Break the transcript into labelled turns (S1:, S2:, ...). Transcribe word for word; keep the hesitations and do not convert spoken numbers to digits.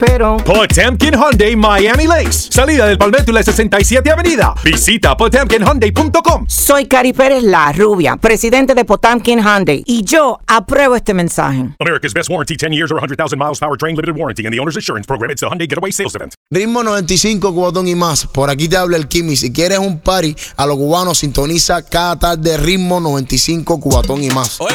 S1: pero...
S2: Potemkin Hyundai Miami Lakes. Salida del Palmetto y la sesenta y siete Avenida. Visita potemkin hyundai punto com.
S1: Soy Cari Pérez, la rubia, presidente de Potemkin Hyundai, y yo apruebo este mensaje.
S2: America's best warranty, ten years or one hundred thousand miles powertrain limited warranty and the owner's assurance program. It's the Hyundai Getaway Sales Event.
S3: Ritmo noventa y cinco, Cubatón y más. Por aquí te habla el Kimi. Si quieres un party a los cubanos, sintoniza cada tarde Ritmo noventa y cinco, Cubatón y más.